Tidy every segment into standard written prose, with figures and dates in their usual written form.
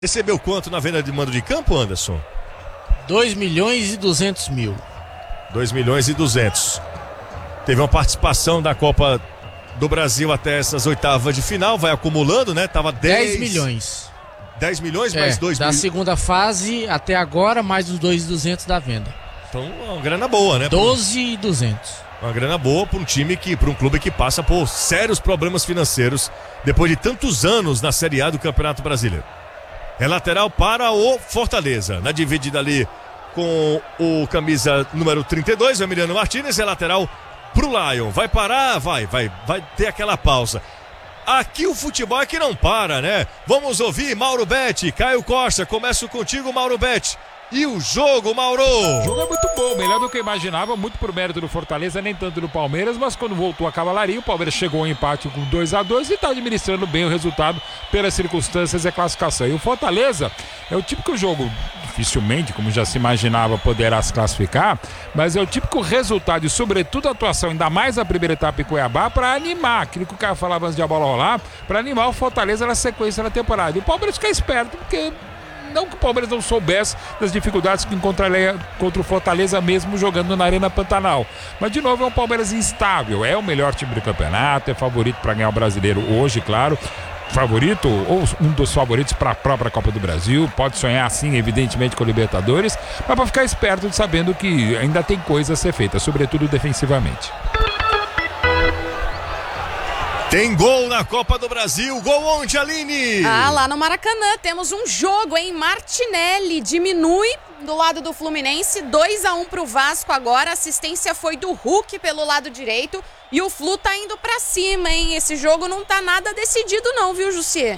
Recebeu quanto na venda de mando de campo, Anderson? 2.200.000. 2.200.000. Teve uma participação da Copa do Brasil até essas oitavas de final, vai acumulando, né? Tava 10 milhões. 10 milhões mais 2 da segunda fase até agora, mais os 2.200 da venda. Então, uma grana boa, né? 12.200. Uma grana boa para um time para um clube que passa por sérios problemas financeiros depois de tantos anos na Série A do Campeonato Brasileiro. É lateral para o Fortaleza, na dividida ali com o camisa número 32, o Emiliano Martínez, é lateral pro Lion. Vai parar? Vai ter aquela pausa. Aqui o futebol é que não para, né? Vamos ouvir Mauro Betti, Caio Costa, começo contigo, Mauro Betti. E o jogo, Mauro? O jogo é muito bom, melhor do que eu imaginava, muito por mérito do Fortaleza, nem tanto do Palmeiras, mas quando voltou a cavalaria, o Palmeiras chegou ao empate com 2-2 e está administrando bem o resultado pelas circunstâncias e a classificação. E o Fortaleza é o típico jogo, dificilmente, como já se imaginava, poderá se classificar, mas é o típico resultado e, sobretudo, a atuação, ainda mais na primeira etapa em Cuiabá, para animar, aquilo que o cara falava antes de a bola rolar, para animar o Fortaleza na sequência da temporada. E o Palmeiras fica esperto, porque não que o Palmeiras não soubesse das dificuldades que encontraria contra o Fortaleza mesmo jogando na Arena Pantanal. Mas, de novo, é um Palmeiras instável. É o melhor time do campeonato, é favorito para ganhar o Brasileiro hoje, claro. Favorito, ou um dos favoritos para a própria Copa do Brasil. Pode sonhar, sim, evidentemente, com o Libertadores, mas para ficar esperto, sabendo que ainda tem coisa a ser feita, sobretudo defensivamente. Tem gol na Copa do Brasil. Gol onde, Aline? Lá no Maracanã temos um jogo, hein? Martinelli diminui do lado do Fluminense, 2-1 pro Vasco agora. A assistência foi do Hulk pelo lado direito e o Flu tá indo pra cima, hein? Esse jogo não tá nada decidido não, viu, Jussier?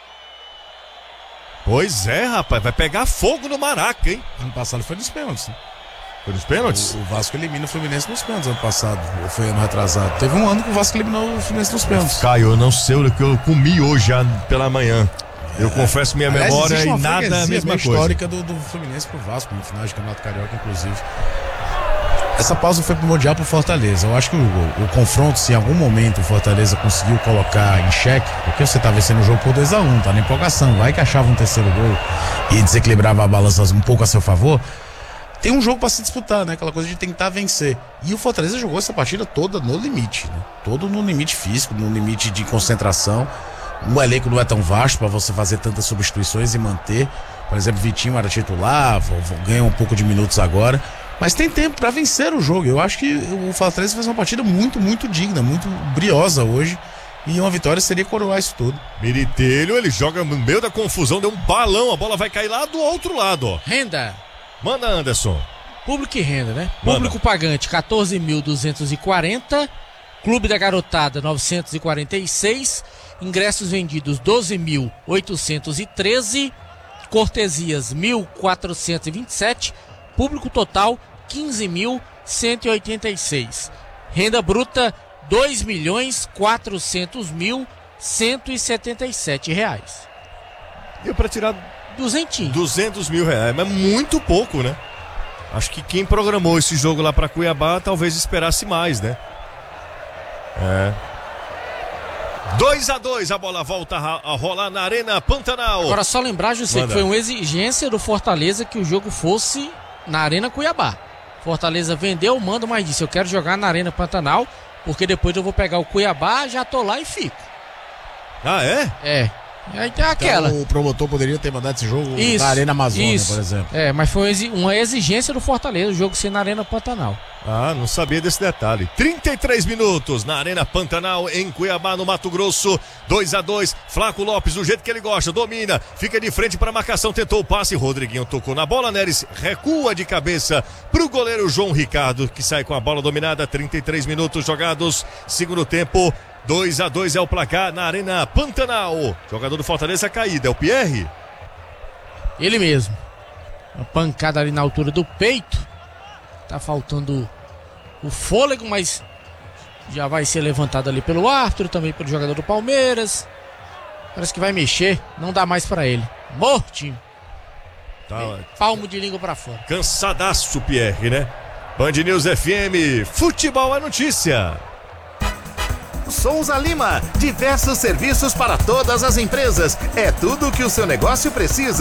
Pois é, rapaz. Vai pegar fogo no Maraca, hein? Ano passado foi nos pênaltis, né? Foi nos pênaltis? O Vasco elimina o Fluminense nos pênaltis ano passado, ou foi ano retrasado. Teve um ano que o Vasco eliminou o Fluminense nos pênaltis. Caio, eu não sei o que eu comi hoje já pela manhã. Eu confesso minha memória e nada a mesma coisa. Histórica do Fluminense pro Vasco, no final de Campeonato Carioca, inclusive. Essa pausa foi primordial pro Fortaleza. Eu acho que o confronto, se em algum momento o Fortaleza conseguiu colocar em xeque, porque você tá vencendo o jogo por 2-1, tá na empolgação, vai que achava um terceiro gol e desequilibrava a balança um pouco a seu favor. Tem um jogo para se disputar, né? Aquela coisa de tentar vencer. E o Fortaleza jogou essa partida toda no limite, né? Todo no limite físico, no limite de concentração. O elenco não é tão vasto para você fazer tantas substituições e manter. Por exemplo, Vitinho era titular, ganha um pouco de minutos agora. Mas tem tempo para vencer o jogo. Eu acho que o Fortaleza fez uma partida muito, muito digna, muito briosa hoje. E uma vitória seria coroar isso tudo. Miritelho, ele joga no meio da confusão, deu um balão, a bola vai cair lá do outro lado, ó. Renda. Manda, Anderson. Público e renda, né? Manda. Público pagante 14.240, Clube da Garotada 946, ingressos vendidos 12.813, cortesias 1.427, público total 15.186. Renda bruta 2.400.177 reais. Deu pra tirar 200 mil reais, mas muito pouco, né? Acho que quem programou esse jogo lá pra Cuiabá talvez esperasse mais, né? 2-2, a bola volta a rolar na Arena Pantanal. Agora só lembrar, José, que foi uma exigência do Fortaleza que o jogo fosse na Arena Cuiabá. Fortaleza vendeu o mando, mas disse: eu quero jogar na Arena Pantanal, porque depois eu vou pegar o Cuiabá, já tô lá e fico. Ah, é? É. Aí tem aquela. Então, o promotor poderia ter mandado esse jogo na Arena Amazônia, por exemplo. Mas foi uma exigência do Fortaleza, o jogo ser na Arena Pantanal. Ah, não sabia desse detalhe. 33 minutos na Arena Pantanal, em Cuiabá, no Mato Grosso. 2-2, Flaco Lopes, do jeito que ele gosta, domina, fica de frente para a marcação, tentou o passe, Rodriguinho tocou na bola, Neres recua de cabeça pro goleiro João Ricardo, que sai com a bola dominada. 33 minutos jogados, segundo tempo. 2-2 é o placar na Arena Pantanal. Jogador do Fortaleza caído, é o Pierre? Ele mesmo. Uma pancada ali na altura do peito. Tá faltando o fôlego, mas já vai ser levantado ali pelo árbitro, também pelo jogador do Palmeiras. Parece que vai mexer, não dá mais pra ele. Mortinho. Palmo de língua pra fora. Cansadaço, Pierre, né? Band News FM, futebol é notícia. Souza Lima. Diversos serviços para todas as empresas. É tudo o que o seu negócio precisa.